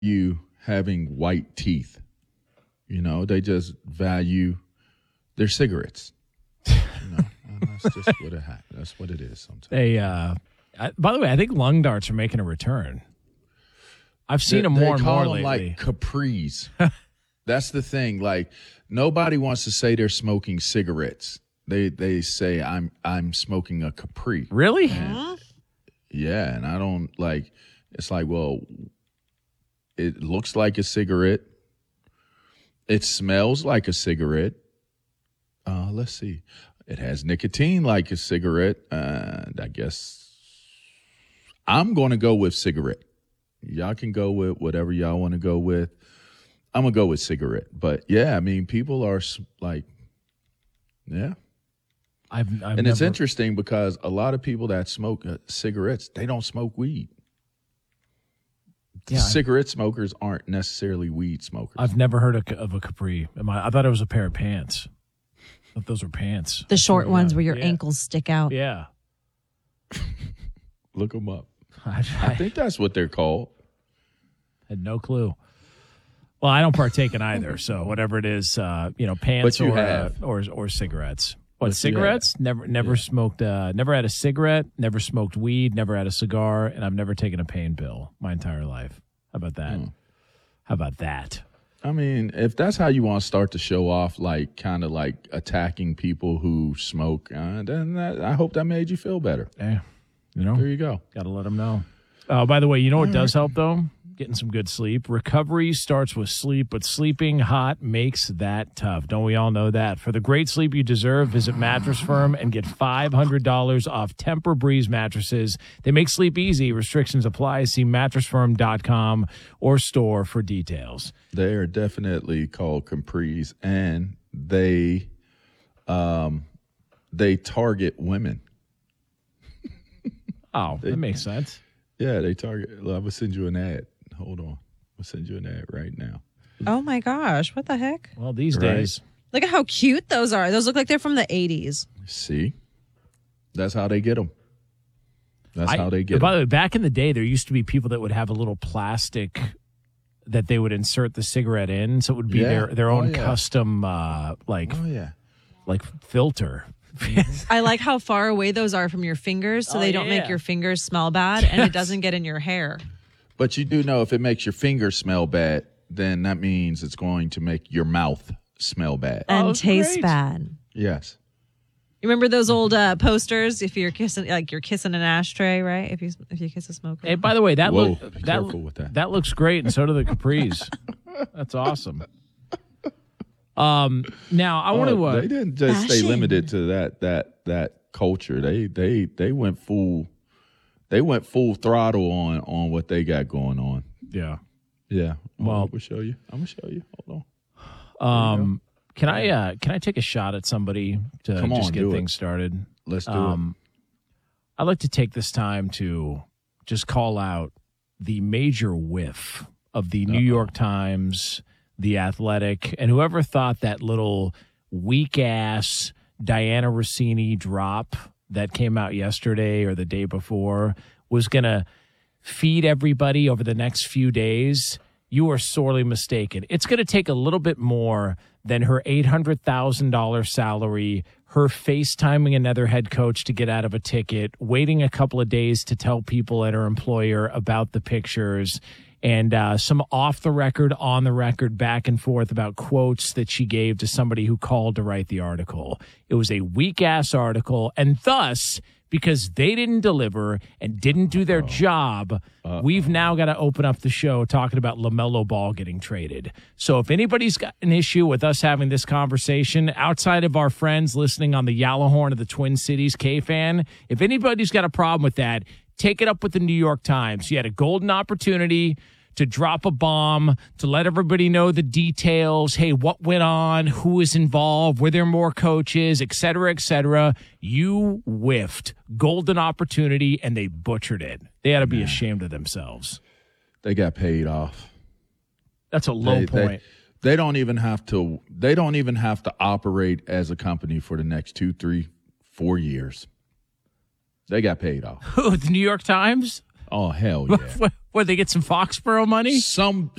you having white teeth. They just value their cigarettes. And that's just what it happens. That's what it is sometimes. By the way, I think lung darts are making a return. I've seen them more and more lately. They call them like capris. That's the thing. Like, nobody wants to say they're smoking cigarettes. They say I'm smoking a capri. Really? Yeah, and I don't like. It's like, well, it looks like a cigarette. It smells like a cigarette. Let's see. It has nicotine like a cigarette. And I guess I'm going to go with cigarette. Y'all can go with whatever y'all want to go with. I'm going to go with cigarette. But, yeah, I mean, people are like, yeah. And it's interesting because a lot of people that smoke cigarettes, they don't smoke weed. Yeah, cigarette smokers aren't necessarily weed smokers. I've never heard of a capri. I thought it was a pair of pants. I thought those were pants. The short ones where your ankles stick out. Yeah. Look them up. I think that's what they're called. Had no clue. Well, I don't partake in either, so whatever it is, pants or cigarettes. What, cigarettes? Never smoked. Never had a cigarette. Never smoked weed. Never had a cigar, and I've never taken a pain pill my entire life. How about that? How about that? I mean, if that's how you want to start to show off, like kind of like attacking people who smoke, then I hope that made you feel better. Yeah, there you go. Got to let them know. By the way, you know what does help though? Getting some good sleep. Recovery starts with sleep, but sleeping hot makes that tough. Don't we all know that? For the great sleep you deserve, visit Mattress Firm and get $500 off Tempur-Breeze mattresses. They make sleep easy. Restrictions apply. See mattressfirm.com or store for details. They are definitely called capris, and they target women. Oh, that makes sense. Yeah, they target. I will send you an ad. Hold on. I'll send you an ad right now. Oh, my gosh. What the heck? Well, these days. Look at how cute those are. Those look like they're from the 80s. See? That's how they get them. How they get them. By the way, back in the day, there used to be people that would have a little plastic that they would insert the cigarette in. So it would be their own custom, filter. I like how far away those are from your fingers so they don't make your fingers smell bad and it doesn't get in your hair. But you do know if it makes your fingers smell bad, then that means it's going to make your mouth smell bad. And taste bad. Yes. You remember those old posters? If you're kissing, you're kissing an ashtray, right? If you kiss a smoker. Hey, by the way, be careful with that. That looks great, and so do the capris. That's awesome. Now I want to. They didn't just stay limited to that culture. They went full. They went full throttle on what they got going on. Yeah. Yeah. Well, we'll show you. I'm gonna show you. Hold on. Can I take a shot at somebody to just get things started? Let's do it. I'd like to take this time to just call out the major whiff of the New York Times, The Athletic, and whoever thought that little weak-ass Diana Rossini drop that came out yesterday or the day before was going to feed everybody over the next few days. You are sorely mistaken. It's going to take a little bit more than her $800,000 salary, her FaceTiming another head coach to get out of a ticket, waiting a couple of days to tell people at her employer about the pictures, and some off-the-record, on-the-record back and forth about quotes that she gave to somebody who called to write the article. It was a weak-ass article, and thus, because they didn't deliver and didn't do their job, we've now got to open up the show talking about LaMelo Ball getting traded. So if anybody's got an issue with us having this conversation, outside of our friends listening on the Yellowhorn of the Twin Cities K-Fan, if anybody's got a problem with that, take it up with the New York Times. You had a golden opportunity to drop a bomb, to let everybody know the details. Hey, what went on? Who was involved? Were there more coaches? Et cetera, et cetera. You whiffed. Golden opportunity, and they butchered it. They ought to be ashamed of themselves. They got paid off. That's a low point. They don't even have to. They don't even have to operate as a company for the next 2, 3, 4 years. They got paid off. Who? The New York Times? Oh hell yeah! What, they get some Foxborough money? Some